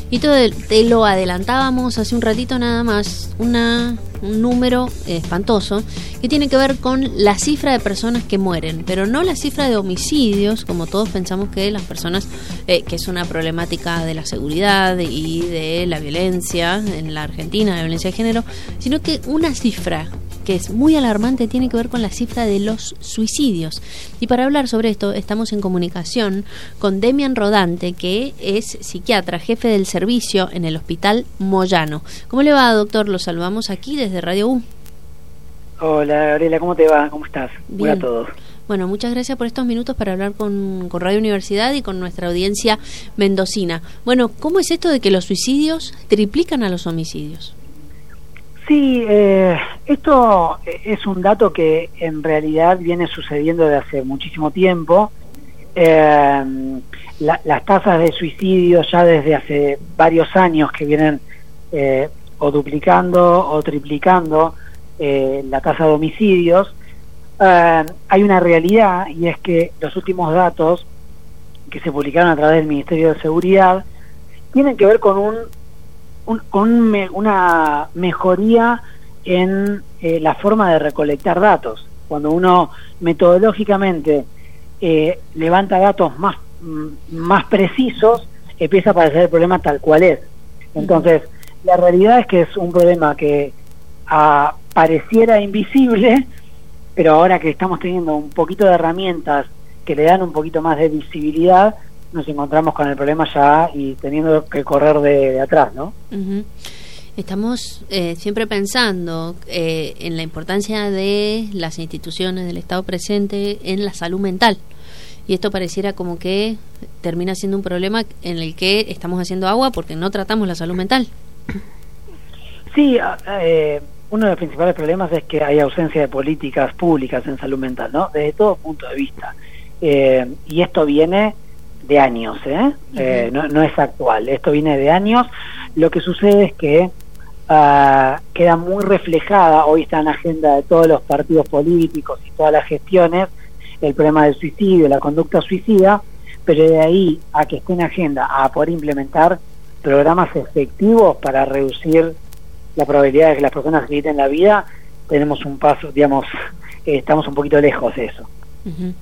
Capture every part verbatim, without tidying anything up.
Y todo el, te lo adelantábamos hace un ratito nada más, una, un número eh, espantoso que tiene que ver con la cifra de personas que mueren, pero no la cifra de homicidios, como todos pensamos que las personas, eh, que es una problemática de la seguridad y de la violencia en la Argentina, la violencia de género, sino que una cifra que es muy alarmante tiene que ver con la cifra de los suicidios. Y para hablar sobre esto estamos en comunicación con Demian Rodante, que es psiquiatra, jefe del servicio en el Hospital Moyano. ¿Cómo le va, doctor? Lo saludamos aquí desde Radio U. Hola, Gabriela, ¿cómo te va? ¿Cómo estás? Bien. Hola a todos. Bueno, muchas gracias por estos minutos para hablar con, con Radio Universidad y con nuestra audiencia mendocina. Bueno, ¿cómo es esto de que los suicidios triplican a los homicidios? Sí, eh, esto es un dato que en realidad viene sucediendo desde hace muchísimo tiempo. Eh, la, las tasas de suicidio ya desde hace varios años que vienen eh, o duplicando o triplicando eh, la tasa de homicidios. Eh, hay una realidad, y es que los últimos datos que se publicaron a través del Ministerio de Seguridad tienen que ver con un Un, con me, una mejoría en eh, la forma de recolectar datos. Cuando uno metodológicamente eh, levanta datos más, más precisos, empieza a aparecer el problema tal cual es. Entonces, la realidad es que es un problema que a, pareciera invisible, pero ahora que estamos teniendo un poquito de herramientas que le dan un poquito más de visibilidad, nos encontramos con el problema ya y teniendo que correr de, de atrás, ¿no? Uh-huh. Estamos eh, siempre pensando eh, en la importancia de las instituciones del Estado presente en la salud mental, y esto pareciera como que termina siendo un problema en el que estamos haciendo agua porque no tratamos la salud mental. Sí, eh, uno de los principales problemas es que hay ausencia de políticas públicas en salud mental, ¿no? Desde todo punto de vista. Eh, y esto viene de años, ¿eh? Uh-huh. eh no, no es actual, esto viene de años. Lo que sucede es que uh, queda muy reflejada, hoy está en la agenda de todos los partidos políticos y todas las gestiones, el problema del suicidio, la conducta suicida, pero de ahí a que esté en agenda a poder implementar programas efectivos para reducir la probabilidad de que las personas se quiten la vida, tenemos un paso, digamos, eh, estamos un poquito lejos de eso. Uh-huh.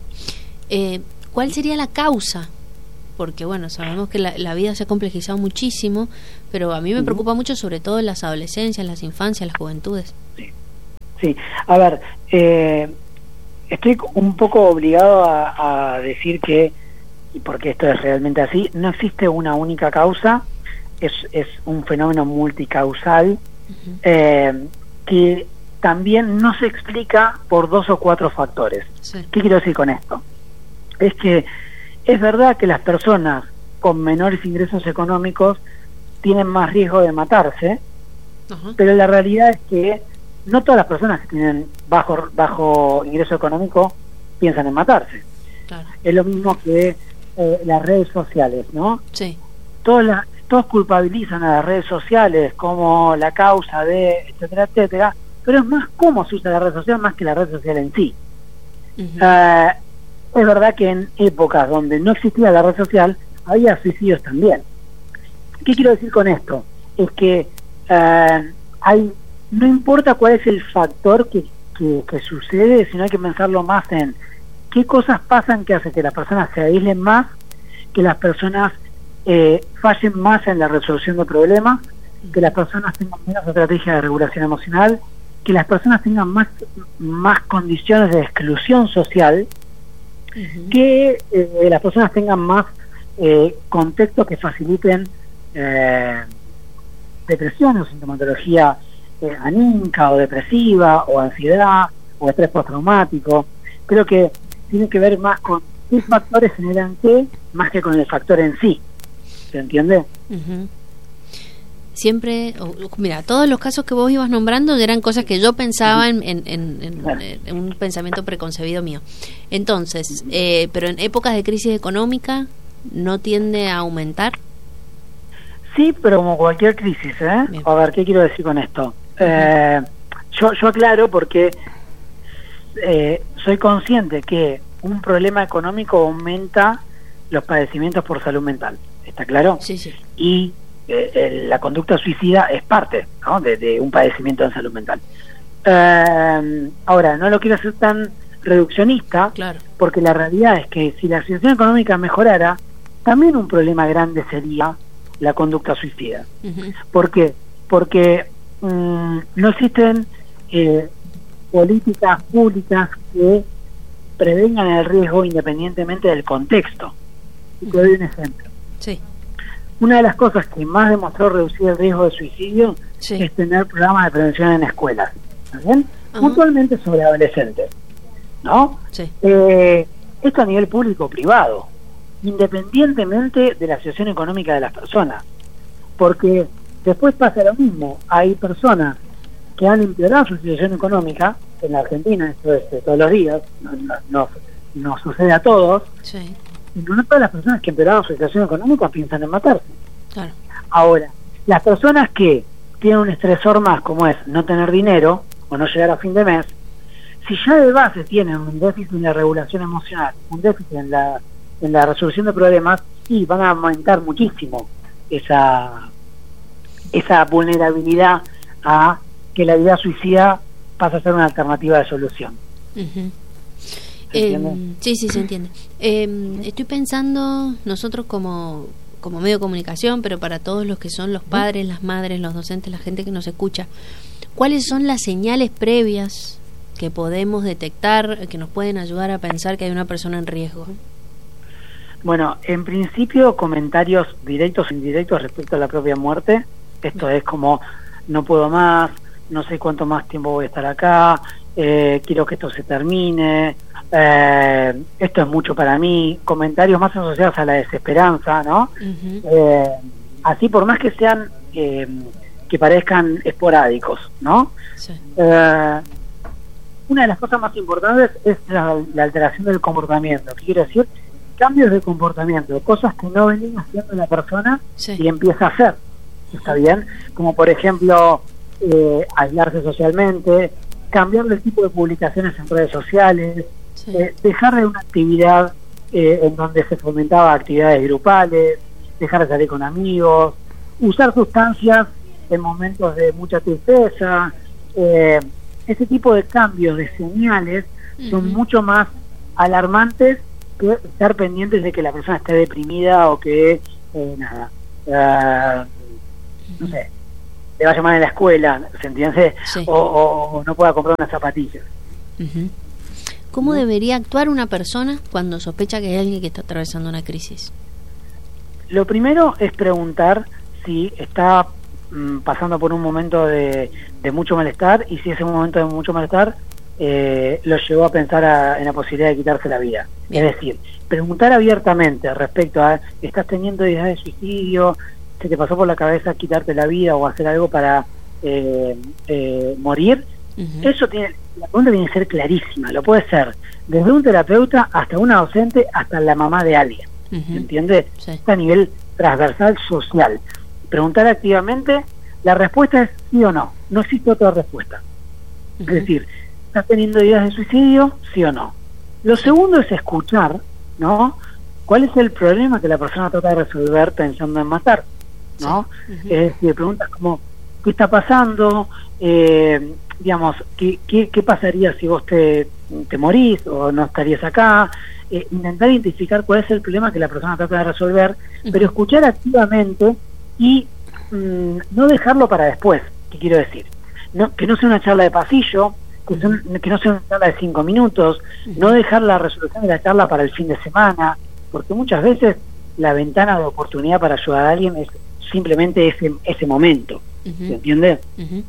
eh, ¿Cuál sería la causa? Porque bueno, sabemos que la, la vida se ha complejizado muchísimo, pero a mí me preocupa mucho sobre todo en las adolescencias, las infancias, las juventudes. Sí, sí. A ver, eh, estoy un poco obligado a, a decir que, y porque esto es realmente así, no existe una única causa, es, es un fenómeno multicausal, uh-huh. eh, que también no se explica por dos o cuatro factores. Sí. ¿Qué quiero decir con esto? Es que es verdad que las personas con menores ingresos económicos tienen más riesgo de matarse, uh-huh. pero la realidad es que no todas las personas que tienen bajo bajo ingreso económico piensan en matarse. Claro. Es lo mismo que eh, las redes sociales, ¿no? Sí. Todos, la, todos culpabilizan a las redes sociales como la causa de, etcétera, etcétera, pero es más cómo se usa la red social más que la red social en sí. Uh-huh. Uh, Es verdad que en épocas donde no existía la red social había suicidios también. ¿Qué quiero decir con esto? Es que eh, hay, no importa cuál es el factor que, que, que sucede, sino hay que pensarlo más en qué cosas pasan que hacen que las personas se aíslen más, que las personas eh, fallen más en la resolución de problemas, que las personas tengan menos estrategia de regulación emocional, que las personas tengan más, más condiciones de exclusión social, uh-huh. que eh, las personas tengan más eh, contextos que faciliten eh, depresión o sintomatología eh, anímica o depresiva o ansiedad o estrés postraumático. Creo que tiene que ver más con qué factores generan qué, más que con el factor en sí. ¿Se entiende? Uh-huh. Siempre, mira, todos los casos que vos ibas nombrando eran cosas que yo pensaba en, en, en, en, en un pensamiento preconcebido mío. Entonces, eh, pero en épocas de crisis económica, ¿no tiende a aumentar? Sí, pero como cualquier crisis, ¿eh? Bien. A ver, ¿qué quiero decir con esto? Uh-huh. Eh, yo, yo aclaro porque eh, soy consciente que un problema económico aumenta los padecimientos por salud mental. ¿Está claro? Sí, sí. Y eh, eh, la conducta suicida es parte, ¿no?, de, de un padecimiento de salud mental. Eh, ahora, no lo quiero hacer tan reduccionista, claro, porque la realidad es que si la situación económica mejorara, también un problema grande sería la conducta suicida. Uh-huh. ¿Por qué? Porque mmm, no existen eh, políticas públicas que prevengan el riesgo independientemente del contexto. Y te doy un ejemplo. Sí. Una de las cosas que más demostró reducir el riesgo de suicidio sí. es tener programas de prevención en escuelas, ¿está bien? Uh-huh. Puntualmente sobre adolescentes, ¿no? Sí. Eh, esto a nivel público o privado, independientemente de la situación económica de las personas, porque después pasa lo mismo. Hay personas que han empeorado su situación económica, en la Argentina esto es de todos los días, no, no, no, no sucede a todos, sí. y no todas las personas que empeoraron su situación económica piensan en matarse. Claro. Ahora, las personas que tienen un estresor más, como es no tener dinero o no llegar a fin de mes, si ya de base tienen un déficit en la regulación emocional, un déficit en la en la resolución de problemas, sí, van a aumentar muchísimo esa esa vulnerabilidad a que la vida suicida pasa a ser una alternativa de solución. Uh-huh. Eh, sí, sí, se entiende. Eh, estoy pensando, nosotros como, como medio de comunicación, pero para todos los que son los padres, las madres, los docentes, la gente que nos escucha, ¿cuáles son las señales previas que podemos detectar, que nos pueden ayudar a pensar que hay una persona en riesgo? Bueno, en principio comentarios directos o indirectos respecto a la propia muerte. Esto es como, no puedo más, no sé cuánto más tiempo voy a estar acá, eh, quiero que esto se termine, eh, esto es mucho para mí. Comentarios más asociados a la desesperanza, ¿no? Uh-huh. Eh, así, por más que sean, eh, que parezcan esporádicos, ¿no? Sí. Eh, una de las cosas más importantes es la, la alteración del comportamiento. ¿Qué quiere decir? Cambios de comportamiento, cosas que no venía haciendo la persona sí. y empieza a hacer. ¿Está bien? Como por ejemplo, eh, aislarse socialmente, cambiar el tipo de publicaciones en redes sociales, sí. eh, dejar de una actividad eh, en donde se fomentaba actividades grupales, dejar de salir con amigos, usar sustancias en momentos de mucha tristeza. Eh, ese tipo de cambios de señales uh-huh. son mucho más alarmantes que estar pendientes de que la persona esté deprimida o que eh, nada uh, no sé, le va a llamar en la escuela, ¿se entiende? Sí. O, o, o no pueda comprar unas zapatillas. Uh-huh. ¿Cómo ¿Sí? debería actuar una persona cuando sospecha que hay alguien que está atravesando una crisis? Lo primero es preguntar si está mm, pasando por un momento de, de mucho malestar, y si ese momento de mucho malestar eh, lo llevó a pensar a, en la posibilidad de quitarse la vida. Bien. Es decir, preguntar abiertamente respecto a, ¿estás teniendo ideas de suicidio? ¿Se te pasó por la cabeza quitarte la vida o hacer algo para eh, eh, morir? Uh-huh. Eso tiene, la pregunta tiene que ser clarísima. Lo puede ser desde un terapeuta hasta una docente, hasta la mamá de alguien. Uh-huh. ¿Entiende? Sí. Está a nivel transversal social. Preguntar activamente, la respuesta es sí o no. No existe otra respuesta. Uh-huh. Es decir, ¿estás teniendo ideas de suicidio? Sí o no. Lo segundo es escuchar, ¿no? ¿Cuál es el problema que la persona trata de resolver pensando en matar? ¿No? Sí. Uh-huh. Es decir, preguntas como ¿qué está pasando? Eh, digamos, ¿qué, qué, ¿qué pasaría si vos te, te morís o no estarías acá? Eh, intentar identificar cuál es el problema que la persona trata de resolver, uh-huh. pero escuchar activamente y mmm, no dejarlo para después. ¿Qué quiero decir? No, que no sea una charla de pasillo, que, son, que no sea una charla de cinco minutos, uh-huh. no dejar la resolución de la charla para el fin de semana, porque muchas veces la ventana de oportunidad para ayudar a alguien es simplemente ese ese momento. Uh-huh. ¿Se entiende? Uh-huh.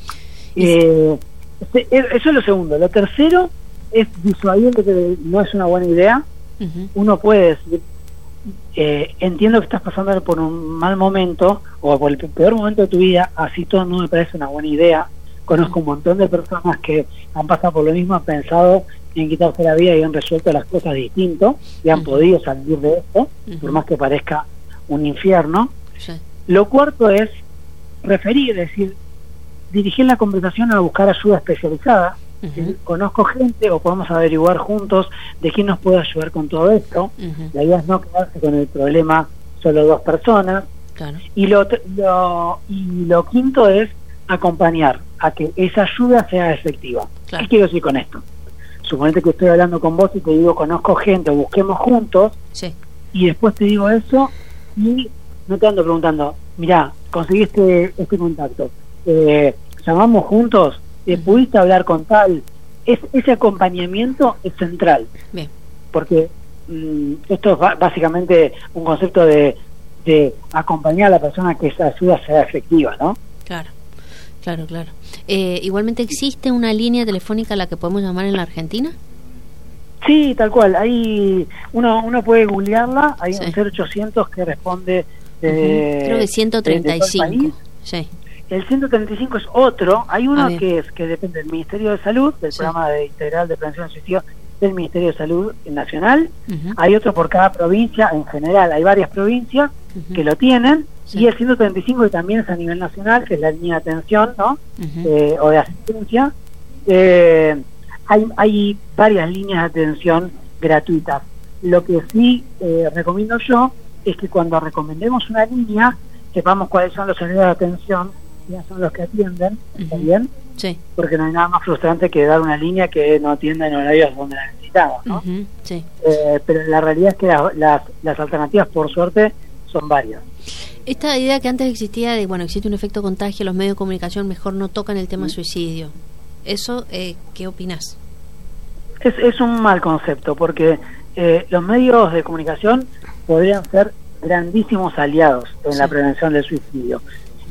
Eh, este, eso es lo segundo. Lo tercero es disuadir de que no es una buena idea. Uh-huh. Uno puede decir, eh, entiendo que estás pasando por un mal momento o por el peor momento de tu vida, así todo no me parece una buena idea. Conozco uh-huh. un montón de personas que han pasado por lo mismo, han pensado en quitarse la vida y han resuelto las cosas distinto y han uh-huh. podido salir de esto, uh-huh. por más que parezca un infierno. Sí. Lo cuarto es referir, es decir, dirigir la conversación a buscar ayuda especializada. Uh-huh. Si conozco gente o podemos averiguar juntos de quién nos puede ayudar con todo esto. Uh-huh. La idea es no quedarse con el problema solo dos personas. Claro. Y lo, lo, y lo quinto es acompañar a que esa ayuda sea efectiva. Claro. ¿Qué quiero decir con esto? Suponete que estoy hablando con vos y te digo, conozco gente, busquemos juntos, sí. y después te digo eso y no te ando preguntando, mirá, conseguiste este contacto, eh, llamamos juntos, eh, uh-huh. pudiste hablar con tal. Es, ese acompañamiento es central. Bien. Porque mmm, esto es básicamente un concepto de, de acompañar a la persona que esa ayuda sea efectiva, ¿no? Claro. Claro, claro. Eh, igualmente, ¿existe una línea telefónica a la que podemos llamar en la Argentina? Sí, tal cual. Ahí uno uno puede googlearla. Hay sí. un cero ochocientos que responde de, uh-huh. creo que ciento treinta y cinco. De, de sí. El ciento treinta y cinco es otro. Hay uno ah, que es que depende del Ministerio de Salud, del sí. programa de integral de prevención del suicidio del Ministerio de Salud Nacional. Uh-huh. Hay otro por cada provincia. En general hay varias provincias uh-huh. que lo tienen. Sí. Y el ciento treinta y cinco que también es a nivel nacional, que es la línea de atención, ¿no? Uh-huh. eh, o de asistencia. Eh, hay, hay varias líneas de atención gratuitas. Lo que sí eh, recomiendo yo es que cuando recomendemos una línea, sepamos cuáles son los horarios de atención, ya son los que atienden, ¿está uh-huh. bien? Sí. Porque no hay nada más frustrante que dar una línea que no atienda en horarios donde la necesitamos, ¿no? Uh-huh. Sí. Eh, pero la realidad es que la, las, las alternativas, por suerte, son varias. Esta idea que antes existía de, bueno, existe un efecto contagio, los medios de comunicación mejor no tocan el tema suicidio. ¿Eso eh, qué opinás? Es, es un mal concepto, porque eh, los medios de comunicación podrían ser grandísimos aliados en sí. la prevención del suicidio.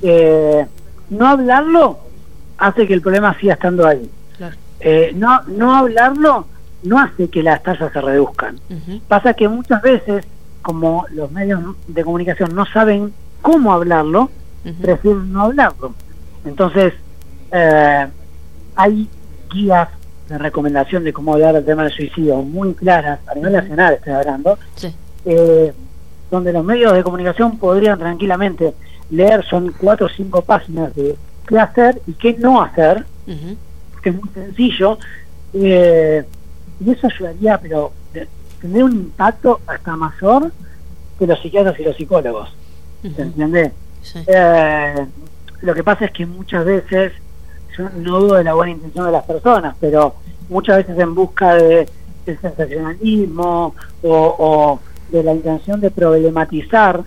Eh, no hablarlo hace que el problema siga estando ahí. Claro. Eh, no, no hablarlo no hace que las tasas se reduzcan. Uh-huh. Pasa que muchas veces, como los medios de comunicación no saben cómo hablarlo, uh-huh. prefieren no hablarlo. Entonces, eh, hay guías de recomendación de cómo hablar del tema del suicidio muy claras, a nivel nacional estoy hablando, sí. eh, donde los medios de comunicación podrían tranquilamente leer, son cuatro o cinco páginas de qué hacer y qué no hacer, uh-huh. que es muy sencillo, eh, y eso ayudaría, pero de, tendría un impacto hasta mayor que los psiquiatras y los psicólogos. Uh-huh. ¿Se entiende? Sí. Eh, lo que pasa es que muchas veces, yo no dudo de la buena intención de las personas, pero muchas veces en busca de, del sensacionalismo o, o de la intención de problematizar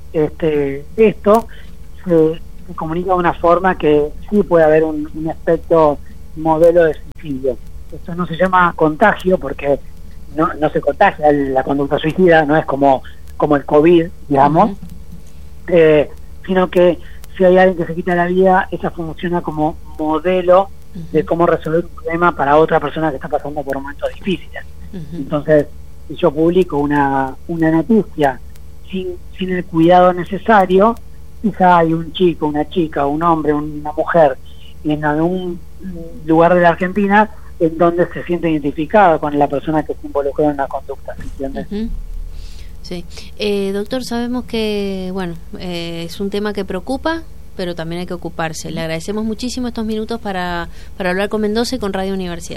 este esto, se, se comunica de una forma que sí puede haber un, un aspecto modelo de suicidio. Esto no se llama contagio porque no, no se contagia la conducta suicida, no es como como el COVID, digamos, uh-huh. eh, sino que si hay alguien que se quita la vida, esa funciona como modelo uh-huh. de cómo resolver un problema para otra persona que está pasando por momentos difíciles. Uh-huh. Entonces, si yo publico una, una noticia sin, sin el cuidado necesario, quizá hay un chico, una chica, un hombre, una mujer en algún lugar de la Argentina en donde se siente identificado con la persona que se involucró en una conducta, ¿entiendes? Uh-huh. Sí, eh, doctor, sabemos que, bueno, eh, es un tema que preocupa, pero también hay que ocuparse. Le agradecemos muchísimo estos minutos para, para hablar con Mendoza y con Radio Universidad.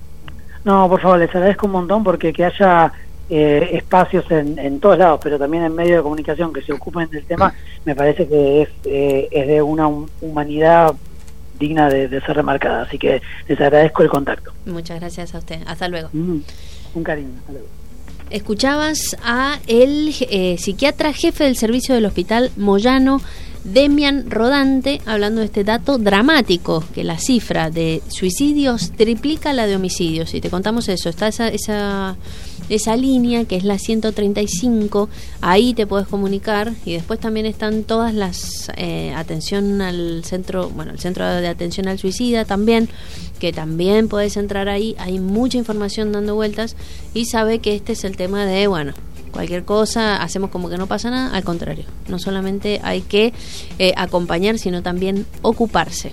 No, por favor, les agradezco un montón porque que haya eh, espacios en, en todos lados, pero también en medios de comunicación que se ocupen del tema, me parece que es, eh, es de una humanidad digna de, de ser remarcada. Así que les agradezco el contacto. Muchas gracias a usted. Hasta luego. Mm, un cariño. Hasta luego. Escuchabas a el eh, psiquiatra jefe del servicio del Hospital Moyano, Demian Rodante, hablando de este dato dramático, que la cifra de suicidios triplica la de homicidios. Y te contamos eso, está esa esa esa línea que es la ciento treinta y cinco, ahí te puedes comunicar, y después también están todas las eh, atención al centro, bueno, el centro de atención al suicida también, que también puedes entrar ahí, hay mucha información dando vueltas, y sabe que este es el tema de, bueno, cualquier cosa, hacemos como que no pasa nada, al contrario, no solamente hay que eh, acompañar, sino también ocuparse.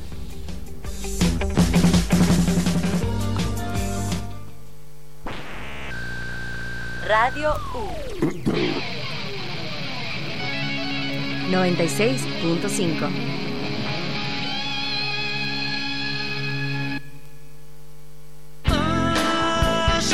Radio U noventa y seis punto cinco.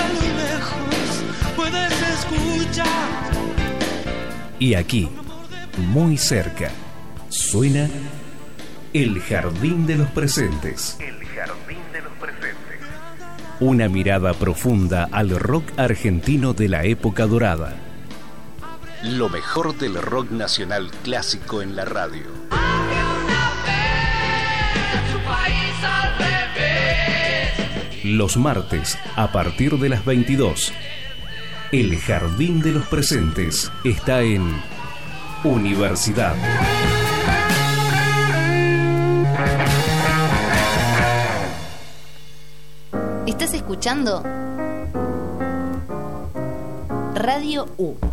Y aquí, muy cerca. Suena El Jardín de los Presentes. El Jardín de los Presentes. Una mirada profunda al rock argentino de la época dorada. Lo mejor del rock nacional clásico en la radio. Los martes, a partir de las veintidós, El Jardín de los Presentes está en Universidad. ¿Estás escuchando? Radio U.